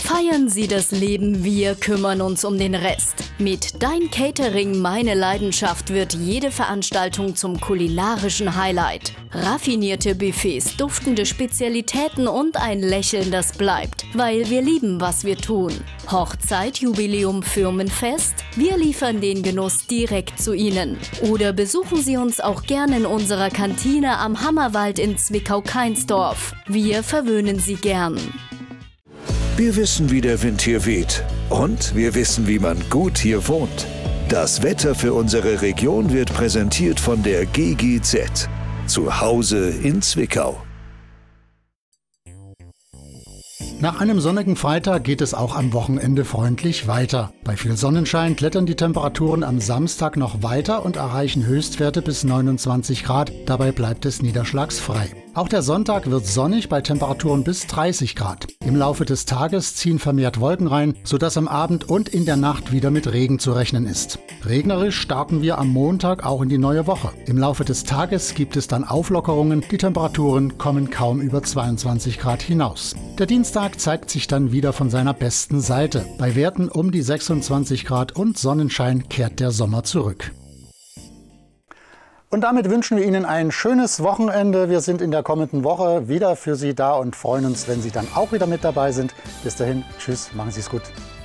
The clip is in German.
Feiern Sie das Leben, wir kümmern uns um den Rest. Mit Dein Catering, meine Leidenschaft wird jede Veranstaltung zum kulinarischen Highlight. Raffinierte Buffets, duftende Spezialitäten und ein Lächeln, das bleibt, weil wir lieben, was wir tun. Hochzeit, Jubiläum, Firmenfest? Wir liefern den Genuss direkt zu Ihnen. Oder besuchen Sie uns auch gerne in unserer Kantine am Hammerwald in Zwickau-Kainsdorf. Wir verwöhnen Sie gern. Wir wissen, wie der Wind hier weht. Und wir wissen, wie man gut hier wohnt. Das Wetter für unsere Region wird präsentiert von der GGZ. Zu Hause in Zwickau. Nach einem sonnigen Freitag geht es auch am Wochenende freundlich weiter. Bei viel Sonnenschein klettern die Temperaturen am Samstag noch weiter und erreichen Höchstwerte bis 29 Grad. Dabei bleibt es niederschlagsfrei. Auch der Sonntag wird sonnig bei Temperaturen bis 30 Grad. Im Laufe des Tages ziehen vermehrt Wolken rein, sodass am Abend und in der Nacht wieder mit Regen zu rechnen ist. Regnerisch starten wir am Montag auch in die neue Woche. Im Laufe des Tages gibt es dann Auflockerungen. Die Temperaturen kommen kaum über 22 Grad hinaus. Der Dienstag zeigt sich dann wieder von seiner besten Seite. Bei Werten um die 26 Grad und Sonnenschein kehrt der Sommer zurück. Und damit wünschen wir Ihnen ein schönes Wochenende. Wir sind in der kommenden Woche wieder für Sie da und freuen uns, wenn Sie dann auch wieder mit dabei sind. Bis dahin, tschüss, machen Sie es gut.